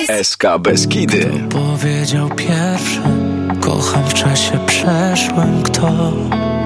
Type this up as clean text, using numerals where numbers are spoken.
SK Beskidy. Powiedział pierwszy: kocham w czasie przeszłym. Kto?